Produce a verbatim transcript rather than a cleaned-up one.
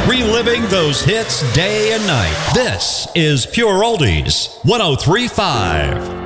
reliving those hits day and night. This is Pure Oldies one oh three point five.